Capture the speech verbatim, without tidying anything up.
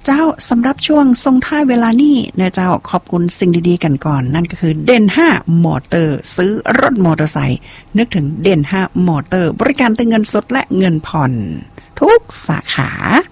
เจ้าสำหรับช่วงส่งท้ายเวลานี้นะเจ้าขอบคุณสิ่งดีๆกันก่อนนั่นก็คือเด่นห้ามอเตอร์ซื้อรถมอเตอร์ไซค์นึกถึงเด่นห้ามอเตอร์บริการแต่เงินสดและเงินผ่อนทุกสาขา